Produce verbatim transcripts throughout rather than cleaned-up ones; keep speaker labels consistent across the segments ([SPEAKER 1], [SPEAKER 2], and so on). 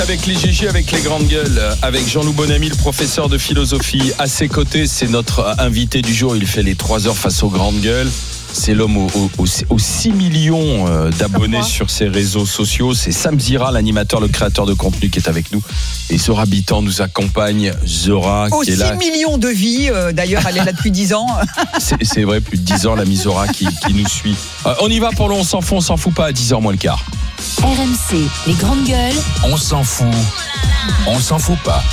[SPEAKER 1] Avec les G G, avec les grandes gueules, avec Jean-Loup Bonamy, le professeur de philosophie. À ses côtés, c'est notre invité du jour. Il fait les trois heures face aux grandes gueules. C'est l'homme aux, aux, aux six millions d'abonnés sur ses réseaux sociaux. C'est Sam Zira, l'animateur, le créateur de contenu qui est avec nous. Et Zora Bitan nous accompagne. Zora
[SPEAKER 2] Aux
[SPEAKER 1] qui est là.
[SPEAKER 2] six millions de vies, euh, d'ailleurs, elle est là depuis dix ans.
[SPEAKER 1] C'est, c'est vrai, plus de dix ans, la Zora qui, qui nous suit. Euh, on y va pour le on s'en fout, on s'en fout pas à dix heures moins le quart.
[SPEAKER 3] R M C, les grandes gueules.
[SPEAKER 4] On s'en fout, on s'en fout pas.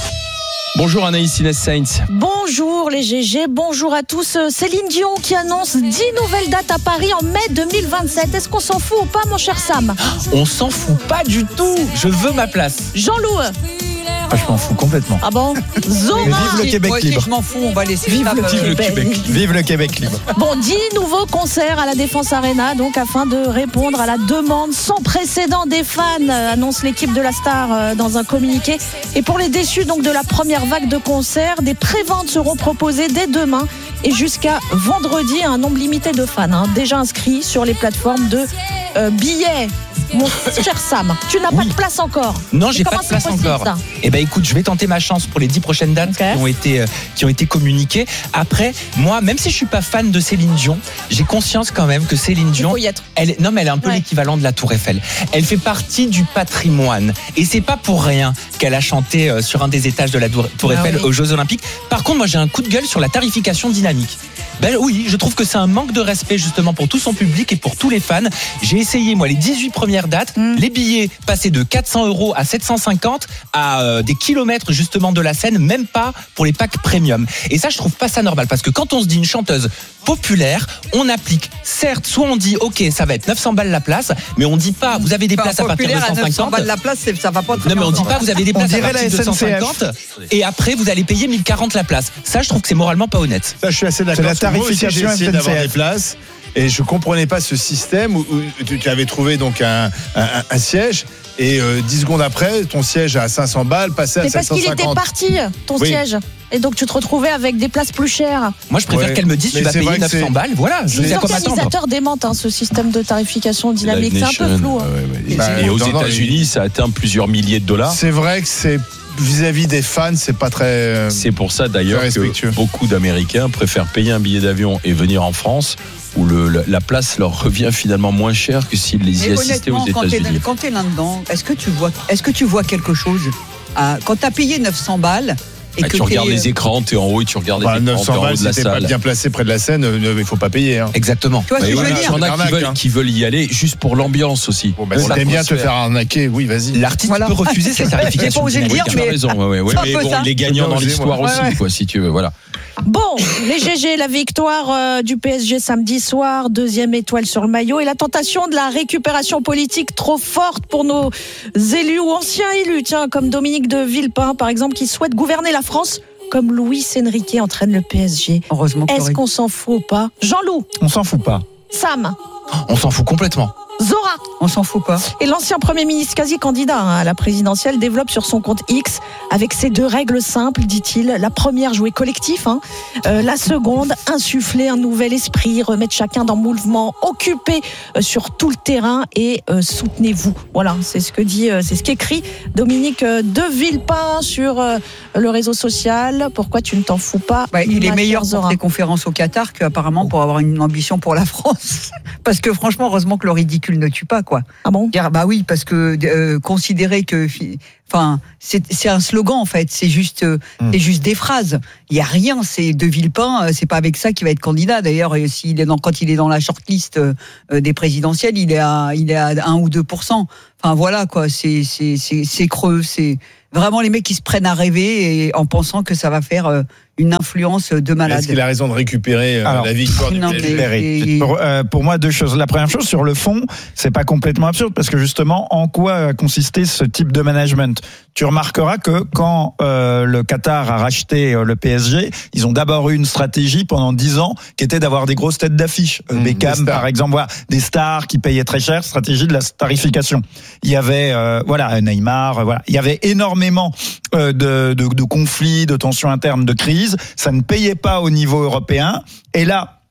[SPEAKER 1] Bonjour Anaïs Inès Sainz.
[SPEAKER 5] Bonjour les G G, bonjour à tous. Céline Dion qui annonce dix nouvelles dates à Paris en mai deux mille vingt-sept. Est-ce qu'on s'en fout ou pas, mon cher Sam ?
[SPEAKER 6] On s'en fout pas du tout. Je veux ma place.
[SPEAKER 5] Jean-Loup.
[SPEAKER 6] Ah, je m'en fous complètement.
[SPEAKER 5] Ah bon ? Zora.
[SPEAKER 6] Vive le Québec
[SPEAKER 2] Moi aussi,
[SPEAKER 6] libre.
[SPEAKER 2] je m'en fous, on va laisser
[SPEAKER 5] Vive
[SPEAKER 2] ça.
[SPEAKER 5] le
[SPEAKER 2] euh,
[SPEAKER 1] Vive le Québec.
[SPEAKER 6] Vive le Québec libre.
[SPEAKER 5] Bon, dix nouveaux concerts à la Défense Arena, donc afin de répondre à la demande sans précédent des fans, euh, annonce l'équipe de la Star euh, dans un communiqué. Et pour les déçus donc de la première vague de concerts, des préventes seront proposées dès demain et jusqu'à vendredi à un nombre limité de fans, hein, déjà inscrits sur les plateformes de euh, billets. Mon cher Sam, tu n'as
[SPEAKER 6] Oui.
[SPEAKER 5] pas de place encore.
[SPEAKER 6] Non, j'ai
[SPEAKER 5] Et
[SPEAKER 6] pas
[SPEAKER 5] comment
[SPEAKER 6] de place
[SPEAKER 5] c'est possible,
[SPEAKER 6] encore.
[SPEAKER 5] ça ?
[SPEAKER 6] Eh ben écoute, je vais tenter ma chance pour les dix prochaines dates
[SPEAKER 5] Okay.
[SPEAKER 6] qui ont été euh, qui ont été communiquées. Après, moi, même si je suis pas fan de Céline Dion, j'ai conscience quand même que Céline
[SPEAKER 5] Il
[SPEAKER 6] Dion,
[SPEAKER 5] faut y être.
[SPEAKER 6] elle, non, mais elle est un peu
[SPEAKER 5] Ouais.
[SPEAKER 6] l'équivalent de la Tour Eiffel. Elle fait partie du patrimoine, et c'est pas pour rien qu'elle a chanté euh, sur un des étages de la Tour Tour
[SPEAKER 5] Ah
[SPEAKER 6] Eiffel
[SPEAKER 5] oui.
[SPEAKER 6] aux Jeux Olympiques. Par contre, moi, j'ai un coup de gueule sur la tarification dynamique. Ben oui, je trouve que c'est un manque de respect justement pour tout son public et pour tous les fans. J'ai essayé moi les dix-huit premières dates,
[SPEAKER 5] Mm.
[SPEAKER 6] les billets passaient de quatre cents euros à sept cent cinquante à euh, des kilomètres justement de la scène, même pas pour les packs premium. Et ça, je trouve pas ça normal parce que quand on se dit une chanteuse populaire, on applique, certes, soit on dit ok, ça va être neuf cents balles la place, mais on dit pas vous avez des
[SPEAKER 2] enfin,
[SPEAKER 6] places à partir de
[SPEAKER 2] populaire à
[SPEAKER 6] cent
[SPEAKER 2] neuf cents
[SPEAKER 6] cinquante.
[SPEAKER 2] balles la place, c'est- ça va pas très
[SPEAKER 6] Non mais on
[SPEAKER 2] bien.
[SPEAKER 6] dit pas vous avez des
[SPEAKER 7] On
[SPEAKER 6] places à
[SPEAKER 7] dirait la
[SPEAKER 6] partir de
[SPEAKER 7] S N C F.
[SPEAKER 6] cent cinquante et après vous allez payer mille quarante la place. Ça, je trouve que c'est moralement pas honnête.
[SPEAKER 7] Ça, je suis assez d'accord.
[SPEAKER 8] C'est la
[SPEAKER 7] Parce que moi aussi,
[SPEAKER 8] tarification
[SPEAKER 7] j'ai essayé
[SPEAKER 8] S N C F.
[SPEAKER 7] d'avoir des places et je comprenais pas ce système où, où tu, tu avais trouvé donc un, un, un siège et euh, dix secondes après ton siège à cinq cents balles passait à
[SPEAKER 5] C'est parce
[SPEAKER 7] sept cent
[SPEAKER 5] qu'il était
[SPEAKER 7] cinquante.
[SPEAKER 5] parti, ton
[SPEAKER 7] Oui.
[SPEAKER 5] siège. Et donc tu te retrouvais avec des places plus chères.
[SPEAKER 6] Moi, je préfère
[SPEAKER 7] Ouais.
[SPEAKER 6] qu'elle me dise
[SPEAKER 7] Mais
[SPEAKER 6] tu vas
[SPEAKER 7] c'est vrai
[SPEAKER 6] payer
[SPEAKER 7] que
[SPEAKER 6] neuf cents
[SPEAKER 7] c'est-
[SPEAKER 6] balles. Voilà, je sais
[SPEAKER 5] Les
[SPEAKER 6] à quoi m'attendre.
[SPEAKER 5] organisateurs démentent hein, ce système de tarification dynamique. C'est un peu
[SPEAKER 1] Nation,
[SPEAKER 5] flou. hein.
[SPEAKER 1] ouais, ouais. Et,
[SPEAKER 7] Bah,
[SPEAKER 1] et aux
[SPEAKER 7] non, non,
[SPEAKER 1] États-Unis, ça atteint plusieurs milliers de dollars.
[SPEAKER 7] C'est vrai que c'est vis-à-vis des fans, c'est pas très. euh,
[SPEAKER 1] C'est pour ça d'ailleurs
[SPEAKER 7] Très respectueux.
[SPEAKER 1] que beaucoup d'Américains préfèrent payer un billet d'avion et venir en France où le, le- la place leur revient finalement moins cher que s'ils les y
[SPEAKER 2] Mais
[SPEAKER 1] assistaient aux
[SPEAKER 2] honnêtement, quand t'es,
[SPEAKER 1] États-Unis.
[SPEAKER 2] quand t'es là-dedans, est-ce que tu vois, est-ce que tu vois quelque chose à, quand t'as payé neuf cents balles et
[SPEAKER 1] Ah,
[SPEAKER 2] que
[SPEAKER 1] tu regardes
[SPEAKER 2] t'es,
[SPEAKER 1] les écrans, t'es en haut et tu regardes
[SPEAKER 7] bah,
[SPEAKER 1] les écrans,
[SPEAKER 7] neuf
[SPEAKER 1] t'es
[SPEAKER 7] cents
[SPEAKER 1] en haut
[SPEAKER 7] balles,
[SPEAKER 1] de
[SPEAKER 7] si
[SPEAKER 1] la
[SPEAKER 7] t'es pas
[SPEAKER 1] salle.
[SPEAKER 7] bien placé près de la scène, euh, il faut pas payer. Hein.
[SPEAKER 6] Exactement.
[SPEAKER 2] tu vois ce
[SPEAKER 1] Mais
[SPEAKER 2] que je veux
[SPEAKER 1] voilà,
[SPEAKER 2] dire
[SPEAKER 1] il y en a qui
[SPEAKER 7] Arnaque,
[SPEAKER 1] veulent,
[SPEAKER 7] hein.
[SPEAKER 1] qui veulent y aller juste pour l'ambiance aussi.
[SPEAKER 7] Bon, bah,
[SPEAKER 1] Pour
[SPEAKER 7] si t'aimes bien te
[SPEAKER 1] l'atmosphère.
[SPEAKER 7] faire arnaquer, oui, vas-y.
[SPEAKER 6] L'artiste
[SPEAKER 2] Voilà.
[SPEAKER 6] peut refuser cette
[SPEAKER 2] J'ai pas
[SPEAKER 6] tarification.
[SPEAKER 2] osé le
[SPEAKER 6] dynamique.
[SPEAKER 2] dire,
[SPEAKER 1] Tu as
[SPEAKER 2] mais-
[SPEAKER 1] raison, ouais, ouais, ouais,
[SPEAKER 2] c'est un
[SPEAKER 1] mais
[SPEAKER 2] peu
[SPEAKER 1] bon,
[SPEAKER 2] ça.
[SPEAKER 1] les gagnants
[SPEAKER 7] J'ai
[SPEAKER 1] dans
[SPEAKER 7] osé,
[SPEAKER 1] l'histoire
[SPEAKER 7] moi.
[SPEAKER 1] aussi,
[SPEAKER 2] Ouais, ouais.
[SPEAKER 1] quoi, si tu veux, voilà.
[SPEAKER 5] Bon, les G G, la victoire euh, du P S G samedi soir, deuxième étoile sur le maillot et la tentation de la récupération politique trop forte pour nos élus ou anciens élus, tiens, comme Dominique de Villepin par exemple, qui souhaite gouverner la France comme Luis Enrique entraîne le P S G.
[SPEAKER 2] Heureusement que
[SPEAKER 5] Est-ce
[SPEAKER 2] t'aurais-
[SPEAKER 5] qu'on s'en fout ou pas ? Jean-Loup,
[SPEAKER 6] On s'en fout pas.
[SPEAKER 5] Sam,
[SPEAKER 6] On s'en fout complètement.
[SPEAKER 5] Zora
[SPEAKER 2] on s'en fout pas.
[SPEAKER 5] et l'ancien Premier ministre quasi candidat hein, à la présidentielle développe sur son compte X avec ces deux règles simples, dit-il. La première, jouer collectif. Hein. Euh, la seconde, insuffler un nouvel esprit, remettre chacun dans le mouvement, occuper euh, sur tout le terrain et euh, soutenez-vous. Voilà, c'est ce que dit, euh, c'est ce qu'écrit Dominique euh, de Villepin sur euh, le réseau social. Pourquoi tu ne t'en fous pas
[SPEAKER 2] Bah, il est
[SPEAKER 5] ma
[SPEAKER 2] meilleur
[SPEAKER 5] chère
[SPEAKER 2] pour
[SPEAKER 5] Zora.
[SPEAKER 2] ses conférences au Qatar qu'apparemment pour avoir une ambition pour la France. Parce que franchement, heureusement que le ridicule ne tue pas, quoi.
[SPEAKER 5] Ah bon ?
[SPEAKER 2] Dire, bah oui, parce que euh, considérer que, enfin, c'est, c'est un slogan en fait. C'est juste, euh,
[SPEAKER 7] Mm.
[SPEAKER 2] c'est juste des phrases. Il y a rien. C'est de Villepin. euh, C'est pas avec ça qu'il va être candidat. D'ailleurs, et s'il est dans, quand il est dans la shortlist euh, des présidentielles, il est à, il est à un ou deux pour cent. Enfin voilà quoi. C'est, c'est, c'est, c'est creux. C'est vraiment les mecs qui se prennent à rêver et en pensant que ça va faire euh, une influence de malade.
[SPEAKER 7] Est-ce qu'il a raison de récupérer euh,
[SPEAKER 8] Alors,
[SPEAKER 7] la victoire du
[SPEAKER 2] non,
[SPEAKER 7] P S G?
[SPEAKER 2] mais- et-
[SPEAKER 8] Pour, euh, pour moi, deux choses. La première chose, sur le fond, c'est pas complètement absurde parce que justement, en quoi a consisté ce type de management ? Tu remarqueras que quand euh, le Qatar a racheté euh, le P S G, ils ont d'abord eu une stratégie pendant dix ans qui était d'avoir des grosses têtes d'affiche. Euh,
[SPEAKER 7] Mmh, des
[SPEAKER 8] Beckham,
[SPEAKER 7] stars.
[SPEAKER 8] par exemple, voilà, des stars qui payaient très cher, stratégie de la tarification. Il y avait, euh, voilà, Neymar, euh, voilà, il y avait énormément euh, de, de, de conflits, de tensions internes, de crises. Ça ne payait pas au niveau européen. Et là,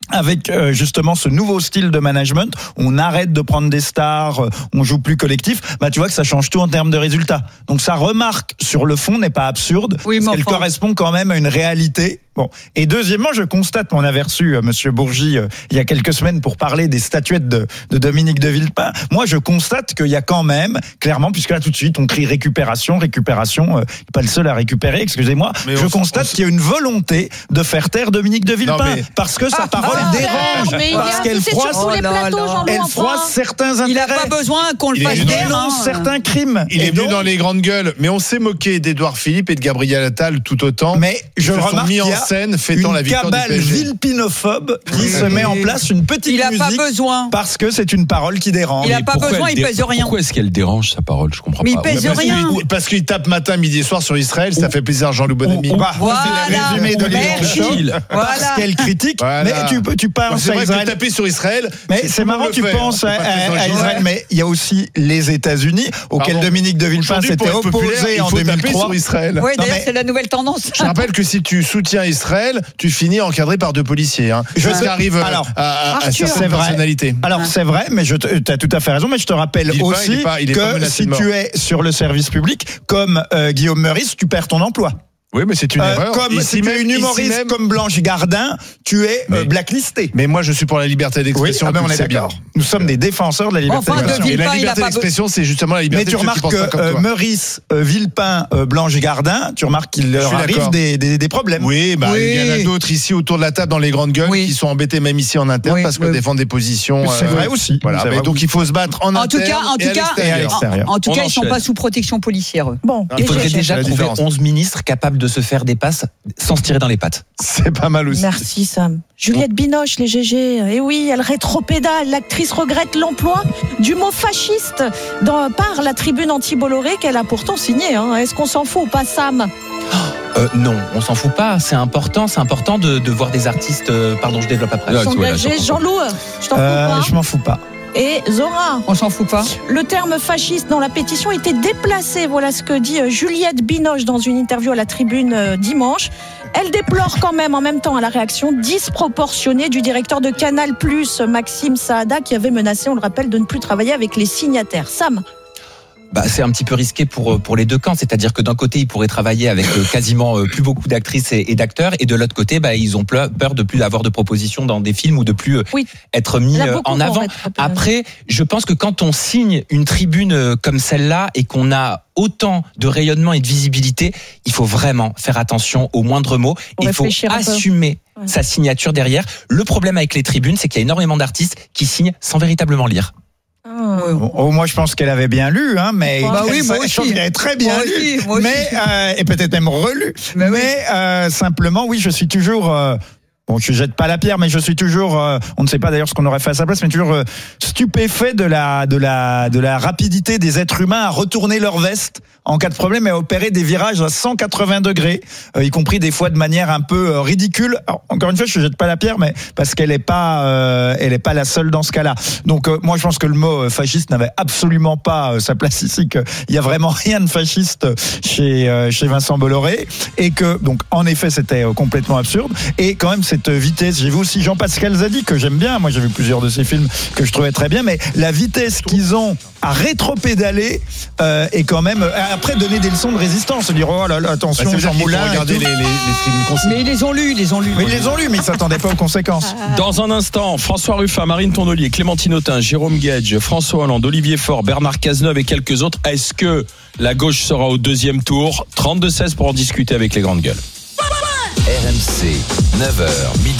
[SPEAKER 8] avec euh, justement ce nouveau style de management, on arrête de prendre des stars, euh, on joue plus collectif, bah tu vois que ça change tout en termes de résultats. Donc sa remarque sur le fond n'est pas absurde,
[SPEAKER 2] Oui, mais
[SPEAKER 8] parce qu'elle
[SPEAKER 2] enfin-
[SPEAKER 8] correspond quand même à une réalité. Bon. Et deuxièmement, je constate, on avait reçu euh, Monsieur Bourgi euh, il y a quelques semaines pour parler des statuettes de, de Dominique de Villepin. Moi, je constate qu'il y a quand même, clairement, puisque là tout de suite on crie récupération, récupération, euh, pas le seul à récupérer, excusez-moi.
[SPEAKER 7] Mais
[SPEAKER 8] Je
[SPEAKER 7] on-
[SPEAKER 8] constate
[SPEAKER 7] on-
[SPEAKER 8] qu'il y a une volonté de faire taire Dominique de Villepin,
[SPEAKER 7] Non, mais-
[SPEAKER 8] parce que sa parole
[SPEAKER 5] Ah,
[SPEAKER 8] dérange,
[SPEAKER 5] mais il
[SPEAKER 8] parce
[SPEAKER 5] est
[SPEAKER 8] qu'elle
[SPEAKER 5] invité
[SPEAKER 8] froisse,
[SPEAKER 5] sur tous les
[SPEAKER 2] Oh là
[SPEAKER 5] plateaux,
[SPEAKER 2] là.
[SPEAKER 5] Jean-Louis
[SPEAKER 8] elle
[SPEAKER 5] Enfant.
[SPEAKER 8] froisse certains intérêts.
[SPEAKER 2] Il n'a pas besoin qu'on le
[SPEAKER 7] Il est
[SPEAKER 2] fasse
[SPEAKER 7] venu
[SPEAKER 2] taire.
[SPEAKER 8] dénonce
[SPEAKER 2] hein.
[SPEAKER 8] certains crimes.
[SPEAKER 7] Il
[SPEAKER 8] Et
[SPEAKER 7] est venu
[SPEAKER 8] donc-
[SPEAKER 7] dans les grandes gueules, mais on s'est moqué d'Édouard Philippe et de Gabriel Attal tout autant.
[SPEAKER 8] Mais je
[SPEAKER 7] Ils se sont
[SPEAKER 8] remarque
[SPEAKER 7] mis
[SPEAKER 8] qu'il y
[SPEAKER 7] en
[SPEAKER 8] a
[SPEAKER 7] scène fêtant la
[SPEAKER 8] une
[SPEAKER 7] victoire du
[SPEAKER 8] cabale
[SPEAKER 7] P S G.
[SPEAKER 8] villepinophobe qui
[SPEAKER 2] Oui.
[SPEAKER 8] se met en place une petite
[SPEAKER 2] Il n'a pas
[SPEAKER 8] musique
[SPEAKER 2] besoin.
[SPEAKER 8] parce que c'est une parole qui dérange.
[SPEAKER 2] Il a
[SPEAKER 1] Mais
[SPEAKER 2] pas
[SPEAKER 1] pourquoi
[SPEAKER 2] besoin,
[SPEAKER 1] elle
[SPEAKER 2] il
[SPEAKER 1] dé-
[SPEAKER 2] pèse rien.
[SPEAKER 1] Pourquoi est-ce qu'elle dérange sa parole? Je comprends
[SPEAKER 2] Mais il
[SPEAKER 1] pas.
[SPEAKER 2] pèse
[SPEAKER 7] Parce
[SPEAKER 2] rien.
[SPEAKER 7] qu'il- Parce qu'il tape matin, midi et soir sur Israël, ça fait plaisir à Jean-Loup Bonamy.
[SPEAKER 8] Bah,
[SPEAKER 2] Voilà.
[SPEAKER 8] c'est le résumé de
[SPEAKER 2] Merci.
[SPEAKER 8] l'émission.
[SPEAKER 2] Voilà.
[SPEAKER 8] Parce qu'elle critique,
[SPEAKER 7] Voilà.
[SPEAKER 8] mais tu peux, tu
[SPEAKER 7] Alors,
[SPEAKER 8] penses
[SPEAKER 7] C'est
[SPEAKER 8] à
[SPEAKER 7] vrai que
[SPEAKER 8] Israël.
[SPEAKER 7] taper sur Israël.
[SPEAKER 8] Mais
[SPEAKER 7] tout
[SPEAKER 8] c'est
[SPEAKER 7] le monde
[SPEAKER 8] marrant,
[SPEAKER 7] le
[SPEAKER 8] tu
[SPEAKER 7] fait,
[SPEAKER 8] penses
[SPEAKER 7] hein.
[SPEAKER 8] à,
[SPEAKER 7] C'est pas
[SPEAKER 8] à-
[SPEAKER 7] très
[SPEAKER 8] à
[SPEAKER 7] original.
[SPEAKER 8] Israël, mais il y a aussi les États-Unis auxquels
[SPEAKER 7] Pardon.
[SPEAKER 8] Dominique de Villepin
[SPEAKER 7] Aujourd'hui, pour
[SPEAKER 8] s'était
[SPEAKER 7] être populaire,
[SPEAKER 8] opposé
[SPEAKER 7] il
[SPEAKER 8] en
[SPEAKER 7] faut
[SPEAKER 8] deux mille
[SPEAKER 7] taper
[SPEAKER 8] trois.
[SPEAKER 7] sur Israël.
[SPEAKER 2] Oui,
[SPEAKER 8] Non,
[SPEAKER 2] d'ailleurs,
[SPEAKER 8] mais-
[SPEAKER 2] c'est la nouvelle tendance.
[SPEAKER 7] Je rappelle que si tu soutiens Israël, tu finis encadré par deux policiers. Hein.
[SPEAKER 8] Je
[SPEAKER 7] Je ce
[SPEAKER 8] sais-
[SPEAKER 7] qui arrive
[SPEAKER 8] alors,
[SPEAKER 7] à, à, à
[SPEAKER 5] Arthur,
[SPEAKER 7] certaines
[SPEAKER 8] c'est vrai.
[SPEAKER 7] personnalités.
[SPEAKER 8] Alors c'est vrai, mais tu as tout à fait raison, mais je te rappelle
[SPEAKER 7] Villepin,
[SPEAKER 8] aussi
[SPEAKER 7] il est pas- il est pas
[SPEAKER 8] que
[SPEAKER 7] menacé
[SPEAKER 8] si
[SPEAKER 7] de mort.
[SPEAKER 8] tu es sur le service public, comme euh, Guillaume Meurice, tu perds ton emploi.
[SPEAKER 7] Oui, mais c'est une
[SPEAKER 8] Euh,
[SPEAKER 7] erreur.
[SPEAKER 8] comme
[SPEAKER 7] Ici
[SPEAKER 8] si tu
[SPEAKER 7] même-
[SPEAKER 8] es une
[SPEAKER 7] ici
[SPEAKER 8] humoriste
[SPEAKER 7] même-
[SPEAKER 8] comme Blanche Gardin, tu es euh,
[SPEAKER 7] Mais-
[SPEAKER 8] blacklisté.
[SPEAKER 7] Mais moi, je suis pour la liberté d'expression.
[SPEAKER 8] ah ben
[SPEAKER 7] tu
[SPEAKER 8] on
[SPEAKER 7] le
[SPEAKER 8] est
[SPEAKER 7] sais bien.
[SPEAKER 8] d'accord. Nous sommes des défenseurs de la liberté
[SPEAKER 2] Enfin, de
[SPEAKER 8] d'expression.
[SPEAKER 7] Et la
[SPEAKER 2] Villepin, il a
[SPEAKER 7] liberté
[SPEAKER 2] pas
[SPEAKER 7] d'expression, c'est justement la liberté
[SPEAKER 8] Mais tu
[SPEAKER 7] de ceux qui
[SPEAKER 8] remarques
[SPEAKER 7] pensent pas
[SPEAKER 8] que
[SPEAKER 7] comme
[SPEAKER 8] euh,
[SPEAKER 7] toi.
[SPEAKER 8] Meurice, euh, Villepin, euh, Blanche Gardin, tu remarques qu'il leur
[SPEAKER 7] suis
[SPEAKER 8] arrive
[SPEAKER 7] d'accord.
[SPEAKER 8] des, des, des problèmes.
[SPEAKER 7] Oui, bah,
[SPEAKER 2] Oui.
[SPEAKER 7] il y en a d'autres ici autour de la table dans les grandes gueules
[SPEAKER 2] Oui.
[SPEAKER 7] qui sont embêtés même ici en interne
[SPEAKER 2] Oui,
[SPEAKER 7] parce que
[SPEAKER 2] oui.
[SPEAKER 7] défendent des positions.
[SPEAKER 8] C'est
[SPEAKER 7] euh,
[SPEAKER 8] vrai aussi.
[SPEAKER 7] Voilà.
[SPEAKER 8] C'est
[SPEAKER 7] Mais
[SPEAKER 8] vrai
[SPEAKER 7] donc
[SPEAKER 8] aussi.
[SPEAKER 7] il faut se battre en,
[SPEAKER 2] En tout
[SPEAKER 7] interne
[SPEAKER 2] cas, en
[SPEAKER 7] et
[SPEAKER 2] tout
[SPEAKER 7] à
[SPEAKER 2] cas,
[SPEAKER 8] et à
[SPEAKER 7] l'extérieur.
[SPEAKER 8] l'extérieur.
[SPEAKER 2] en, en tout
[SPEAKER 1] On
[SPEAKER 2] cas, ils sont
[SPEAKER 1] enchaîne.
[SPEAKER 2] pas sous protection policière. eux.
[SPEAKER 5] Bon,
[SPEAKER 7] Ah,
[SPEAKER 6] Il faudrait
[SPEAKER 5] G G.
[SPEAKER 6] déjà
[SPEAKER 7] la
[SPEAKER 6] trouver
[SPEAKER 7] différence.
[SPEAKER 6] onze ministres capables de se faire des passes sans se tirer dans les pattes.
[SPEAKER 7] C'est pas mal aussi.
[SPEAKER 5] Merci Sam. Juliette Binoche, les G G. Et oui, elle rétropédale. L'actrice regrette l'emploi du mot fasciste dans, par la tribune anti-Bolloré qu'elle a pourtant signée. Hein. Est-ce qu'on s'en fout ou pas, Sam?
[SPEAKER 6] Euh, non, on s'en fout pas. C'est important, c'est important de, de voir des artistes. euh, pardon, je développe après.
[SPEAKER 1] Ouais, tu vois, là,
[SPEAKER 5] S'engager.
[SPEAKER 1] j'entends.
[SPEAKER 5] Jean-Loup, je t'en
[SPEAKER 8] Euh,
[SPEAKER 5] fous
[SPEAKER 8] je
[SPEAKER 5] pas.
[SPEAKER 8] m'en fous pas.
[SPEAKER 5] Et Zora.
[SPEAKER 2] On s'en fout pas.
[SPEAKER 5] Le terme fasciste dans la pétition était déplacé. Voilà ce que dit euh, Juliette Binoche dans une interview à la Tribune euh, dimanche. Elle déplore quand même en même temps à la réaction disproportionnée du directeur de Canal+, Maxime Saada, qui avait menacé, on le rappelle, de ne plus travailler avec les signataires. Sam.
[SPEAKER 6] Bah, c'est un petit peu risqué pour pour les deux camps, c'est-à-dire que d'un côté ils pourraient travailler avec euh, quasiment euh, plus beaucoup d'actrices et, et d'acteurs, et de l'autre côté, bah, ils ont ple- peur de plus avoir de propositions dans des films ou de plus euh,
[SPEAKER 5] Oui.
[SPEAKER 6] être mis
[SPEAKER 5] Il y en a
[SPEAKER 6] euh,
[SPEAKER 5] beaucoup
[SPEAKER 6] en
[SPEAKER 5] qui vont
[SPEAKER 6] avant.
[SPEAKER 5] être un peu-
[SPEAKER 6] Après, je pense que quand on signe une tribune euh, comme celle-là et qu'on a autant de rayonnement et de visibilité, il faut vraiment faire attention aux moindres mots.
[SPEAKER 5] Faut
[SPEAKER 6] Il faut
[SPEAKER 5] réfléchir un peu.
[SPEAKER 6] assumer
[SPEAKER 5] Ouais.
[SPEAKER 6] sa signature derrière. Le problème avec les tribunes, c'est qu'il y a énormément d'artistes qui signent sans véritablement lire.
[SPEAKER 5] Ah.
[SPEAKER 8] Bon, oh, moi, je pense qu'elle avait bien lu, hein, mais
[SPEAKER 2] Bah oui, moi
[SPEAKER 8] je
[SPEAKER 2] aussi.
[SPEAKER 8] pense qu'elle avait très bien
[SPEAKER 2] Moi
[SPEAKER 8] lu,
[SPEAKER 2] aussi, moi aussi.
[SPEAKER 8] mais euh, et peut-être même relu.
[SPEAKER 2] Mais
[SPEAKER 8] Mais,
[SPEAKER 2] oui.
[SPEAKER 8] euh, simplement, oui, je suis toujours. Euh, Bon, je jette pas la pierre, mais je suis toujours. Euh, on ne sait pas d'ailleurs ce qu'on aurait fait à sa place, mais toujours euh, stupéfait de la de la de la rapidité des êtres humains à retourner leur veste en cas de problème et à opérer des virages à cent quatre-vingts degrés, euh, y compris des fois de manière un peu euh, ridicule. Alors, encore une fois, je jette pas la pierre, mais parce qu'elle est pas euh, elle est pas la seule dans ce cas-là. Donc euh, moi, je pense que le mot euh, fasciste n'avait absolument pas euh, sa place ici. Qu'il y a vraiment rien de fasciste chez euh, chez Vincent Bolloré et que donc en effet, c'était euh, complètement absurde. Et quand même cette vitesse, j'ai vu aussi Jean-Pascal Zadi que j'aime bien. Moi, j'ai vu plusieurs de ses films que je trouvais très bien, mais la vitesse qu'ils ont à rétropédaler euh, est quand même. Après, donner des leçons de résistance, se dire oh là là,
[SPEAKER 7] Bah,
[SPEAKER 8] attention,
[SPEAKER 7] c'est
[SPEAKER 8] Jean Moulin. et
[SPEAKER 7] Regardez
[SPEAKER 8] tout.
[SPEAKER 7] les, les, les tribunes conseillées.
[SPEAKER 2] Mais ils les ont lus, ils les ont lus.
[SPEAKER 8] Oui, ils les ont lus, mais ils s'attendaient pas aux conséquences.
[SPEAKER 1] Dans un instant, François Ruffin, Marine Tondelier, Clémentine Autain, Jérôme Guedj, François Hollande, Olivier Faure, Bernard Cazeneuve et quelques autres. Est-ce que la gauche sera au deuxième tour? trente-deux seize pour en discuter avec les grandes gueules.
[SPEAKER 4] R M C, neuf heures midi.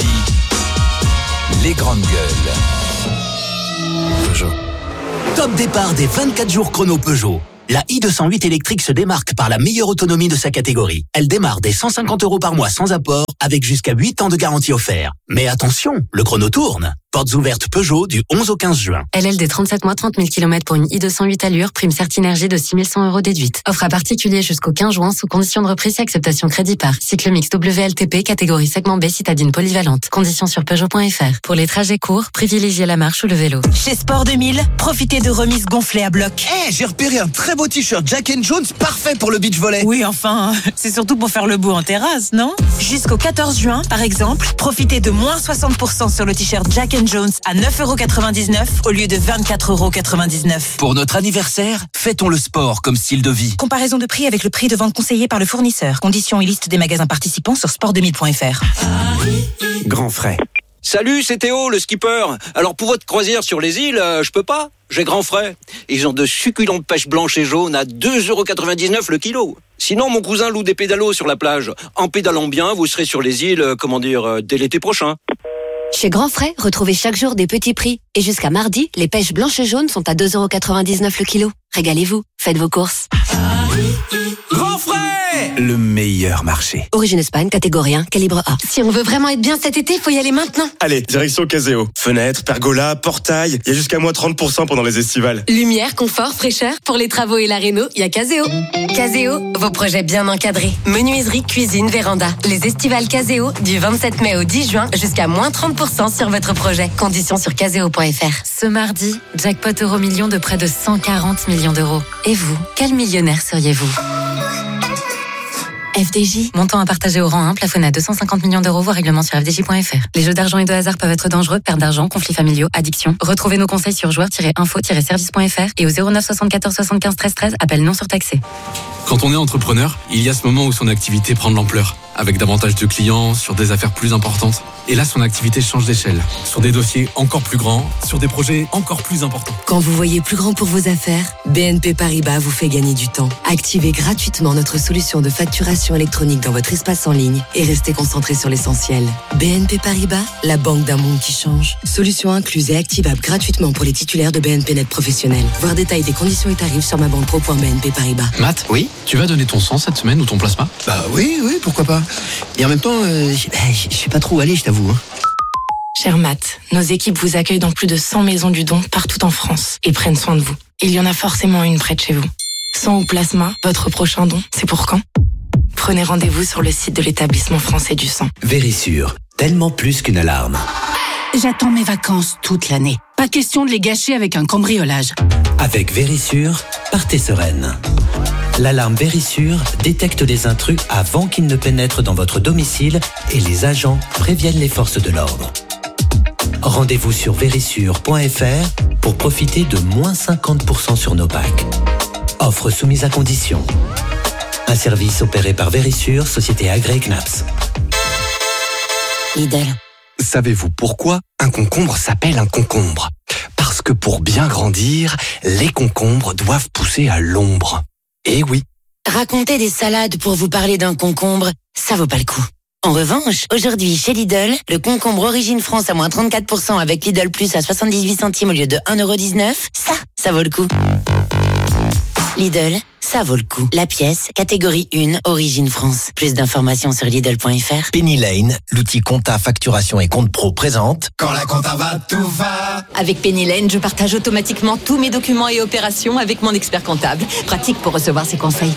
[SPEAKER 4] Les grandes gueules. Peugeot.
[SPEAKER 9] Top départ des vingt-quatre jours chrono Peugeot. La i deux cent huit électrique se démarque par la meilleure autonomie de sa catégorie. Elle démarre dès cent cinquante euros par mois sans apport, avec jusqu'à huit ans de garantie offert. Mais attention, le chrono tourne. Portes ouvertes Peugeot du onze au quinze juin.
[SPEAKER 10] L L D trente-sept mois, trente mille kilomètres pour une i deux cent huit allure, prime Certinergie de six mille cent euros déduite. Offre à particulier jusqu'au quinze juin sous condition de reprise et acceptation crédit par. Cycle mix W L T P, catégorie segment B, citadine polyvalente. Conditions sur Peugeot point F R. Pour les trajets courts, privilégiez la marche ou le vélo.
[SPEAKER 11] Chez Sport deux mille, profitez de remises gonflées à bloc.
[SPEAKER 12] Eh, hey, j'ai repéré un très beau t-shirt Jack and Jones, parfait pour le beach volley.
[SPEAKER 11] Oui, enfin, c'est surtout pour faire le beau en terrasse, non? Jusqu'au quatorze juin, par exemple, profitez de moins soixante pour cent sur le t-shirt Jack and Jones à neuf euros quatre-vingt-dix-neuf au lieu de vingt-quatre euros quatre-vingt-dix-neuf.
[SPEAKER 12] Pour notre anniversaire, fêtons le sport comme style de vie.
[SPEAKER 11] Comparaison de prix avec le prix de vente conseillé par le fournisseur. Conditions et liste des magasins participants sur sport deux mille point F R.
[SPEAKER 13] Grand frais.
[SPEAKER 14] Salut, c'est Théo, le skipper. Alors pour votre croisière sur les îles, euh, je peux pas. J'ai grand frais. Ils ont de succulentes pêches blanches et jaunes à deux euros quatre-vingt-dix-neuf le kilo. Sinon, mon cousin loue des pédalos sur la plage. En pédalant bien, vous serez sur les îles, euh, comment dire, euh, dès l'été prochain.
[SPEAKER 15] Chez Grand Frais, retrouvez chaque jour des petits prix. Et jusqu'à mardi, les pêches blanches et jaunes sont à deux euros quatre-vingt-dix-neuf le kilo. Régalez-vous, faites vos courses.
[SPEAKER 12] Grand frais! Le meilleur marché.
[SPEAKER 15] Origine Espagne, catégorie un, calibre A. Si on veut vraiment être bien cet été, faut y aller maintenant.
[SPEAKER 16] Allez, direction Caseo. Fenêtres, pergola, portail, il y a jusqu'à moins trente pour cent pendant les estivales.
[SPEAKER 10] Lumière, confort, fraîcheur, pour les travaux et la réno, il y a Caseo. Caseo, vos projets bien encadrés. Menuiserie, cuisine, véranda. Les estivales Caseo, du vingt-sept mai au dix juin, jusqu'à moins trente pour cent sur votre projet. Conditions sur caseo point F R. Ce mardi, jackpot euro million de près de cent quarante millions d'euros. Et vous, quel millionnaire seriez-vous ? F D J. Montant à partager au rang un, plafonné à deux cent cinquante millions d'euros, voire règlement sur f d j point F R. Les jeux d'argent et de hasard peuvent être dangereux, perte d'argent, conflits familiaux, addiction. Retrouvez nos conseils sur joueurs tiret info tiret service point F R et au zéro neuf soixante-quatorze soixante-quinze treize treize, appel non surtaxé.
[SPEAKER 17] Quand on est entrepreneur, il y a ce moment où son activité prend de l'ampleur, avec davantage de clients, sur des affaires plus importantes. Et là, son activité change d'échelle, sur des dossiers encore plus grands, sur des projets encore plus importants.
[SPEAKER 18] Quand vous voyez plus grand pour vos affaires, B N P Paribas vous fait gagner du temps. Activez gratuitement notre solution de facturation électronique dans votre espace en ligne et restez concentré sur l'essentiel. B N P Paribas, la banque d'un monde qui change. Solution incluse et activable gratuitement pour les titulaires de B N P Net professionnels. Voir détail des conditions et tarifs sur ma banque pro point b n p paribas.
[SPEAKER 17] Matt, oui, tu vas donner ton sang cette semaine ou ton plasma ?
[SPEAKER 13] Bah oui, oui, pourquoi pas. Et en même temps, euh, je sais pas trop où aller, je t'avoue. Hein.
[SPEAKER 19] Cher Matt, nos équipes vous accueillent dans plus de cent maisons du don partout en France et prennent soin de vous. Il y en a forcément une près de chez vous. Sang ou plasma, votre prochain don, c'est pour quand ? Prenez rendez-vous sur le site de l'établissement français du sang.
[SPEAKER 9] Vérissure, tellement plus qu'une alarme.
[SPEAKER 20] J'attends mes vacances toute l'année. Pas question de les gâcher avec un cambriolage.
[SPEAKER 9] Avec Vérissure, partez sereine. L'alarme Vérissure détecte les intrus avant qu'ils ne pénètrent dans votre domicile et les agents préviennent les forces de l'ordre. Rendez-vous sur vérissure point F R pour profiter de moins cinquante pour cent sur nos packs. Offre soumise à condition. Un service opéré par Vérissure, société agréée C N A P S.
[SPEAKER 15] Lidl.
[SPEAKER 13] Savez-vous pourquoi un concombre s'appelle un concombre ? Parce que pour bien grandir, les concombres doivent pousser à l'ombre. Eh oui.
[SPEAKER 15] Raconter des salades pour vous parler d'un concombre, ça vaut pas le coup. En revanche, aujourd'hui chez Lidl, le concombre Origine France à moins trente-quatre pour cent avec Lidl Plus à soixante-dix-huit centimes au lieu de un euro dix-neuf, ça, ça vaut le coup. Lidl, ça vaut le coup. La pièce, catégorie un, Origine France. Plus d'informations sur Lidl point F R.
[SPEAKER 9] Penny Lane, l'outil compta, facturation et compte pro présente.
[SPEAKER 12] Quand la compta va, tout va.
[SPEAKER 10] Avec Penny Lane, je partage automatiquement tous mes documents et opérations avec mon expert comptable. Pratique pour recevoir ses conseils.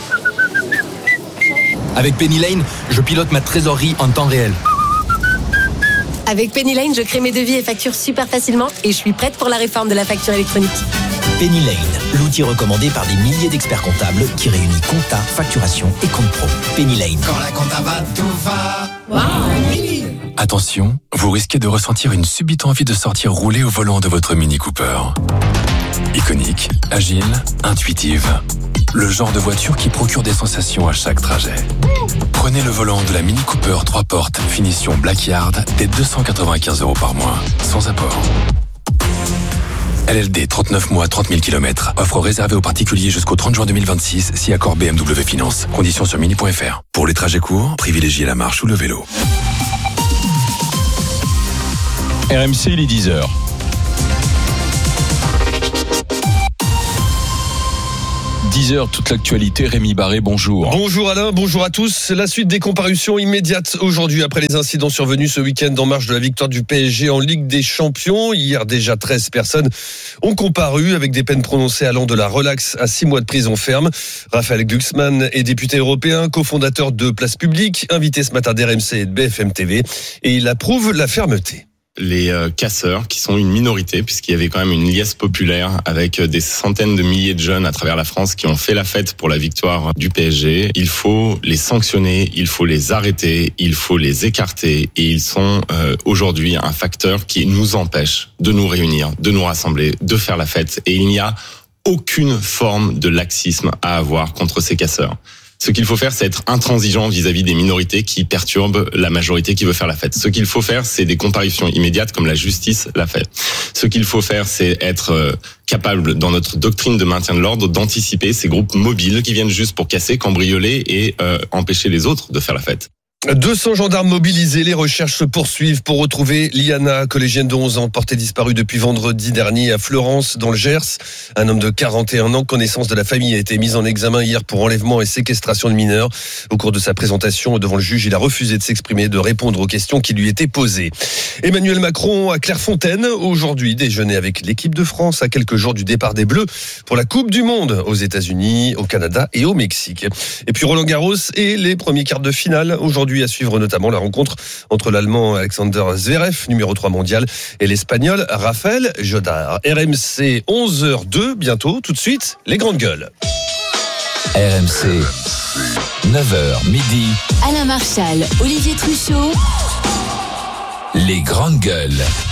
[SPEAKER 6] Avec Penny Lane, je pilote ma trésorerie en temps réel.
[SPEAKER 10] Avec Penny Lane, je crée mes devis et factures super facilement et je suis prête pour la réforme de la facture électronique.
[SPEAKER 9] Penny Lane, l'outil recommandé par des milliers d'experts comptables qui réunit compta, facturation et compte pro. Penny Lane.
[SPEAKER 12] Quand la compta va, tout va. Wow.
[SPEAKER 17] Attention, vous risquez de ressentir une subite envie de sortir rouler au volant de votre Mini Cooper. Iconique, agile, intuitive. Le genre de voiture qui procure des sensations à chaque trajet. Prenez le volant de la Mini Cooper trois portes, finition Blackyard, dès deux cent quatre-vingt-quinze euros par mois, sans apport. L L D, trente-neuf mois, trente mille kilomètres. Offre réservée aux particuliers jusqu'au trente juin deux mille vingt-six, si accord B M W Finance. Conditions sur mini point F R. Pour les trajets courts, privilégiez la marche ou le vélo.
[SPEAKER 1] R M C, il est dix heures. dix heures, toute l'actualité. Rémi Barré, bonjour.
[SPEAKER 21] Bonjour Alain, bonjour à tous. La suite des comparutions immédiates aujourd'hui après les incidents survenus ce week-end en marge de la victoire du P S G en Ligue des Champions. Hier, déjà treize personnes ont comparu avec des peines prononcées allant de la relaxe à six mois de prison ferme. Raphaël Glucksmann est député européen, cofondateur de Place Publique, invité ce matin d'R M C et de B F M T V, et il approuve la fermeté.
[SPEAKER 22] Les euh, casseurs, qui sont une minorité, puisqu'il y avait quand même une liesse populaire avec des centaines de milliers de jeunes à travers la France qui ont fait la fête pour la victoire du P S G. Il faut les sanctionner, il faut les arrêter, il faut les écarter, et ils sont euh, aujourd'hui un facteur qui nous empêche de nous réunir, de nous rassembler, de faire la fête. Et il n'y a aucune forme de laxisme à avoir contre ces casseurs. Ce qu'il faut faire, c'est être intransigeant vis-à-vis des minorités qui perturbent la majorité qui veut faire la fête. Ce qu'il faut faire, c'est des comparutions immédiates comme la justice l'a fait. Ce qu'il faut faire, c'est être capable, dans notre doctrine de maintien de l'ordre, d'anticiper ces groupes mobiles qui viennent juste pour casser, cambrioler et euh, empêcher les autres de faire la fête.
[SPEAKER 21] deux cents gendarmes mobilisés, les recherches se poursuivent pour retrouver Liana, collégienne de onze ans, portée disparue depuis vendredi dernier à Fleurance, dans le Gers. Un homme de quarante et un ans, connaissance de la famille, a été mis en examen hier pour enlèvement et séquestration de mineurs. Au cours de sa présentation devant le juge, il a refusé de s'exprimer, de répondre aux questions qui lui étaient posées. Emmanuel Macron à Clairefontaine, aujourd'hui déjeuner avec l'équipe de France à quelques jours du départ des Bleus pour la Coupe du Monde aux États-Unis, au Canada et au Mexique. Et puis Roland Garros et les premiers quarts de finale aujourd'hui. À suivre notamment la rencontre entre l'Allemand Alexander Zverev, numéro trois mondial, et l'Espagnol Rafael Jodar. R M C onze heures deux, bientôt, tout de suite, les grandes gueules.
[SPEAKER 4] R M C, neuf heures midi.
[SPEAKER 3] Alain Marchal, Olivier Truchot.
[SPEAKER 4] Les grandes gueules.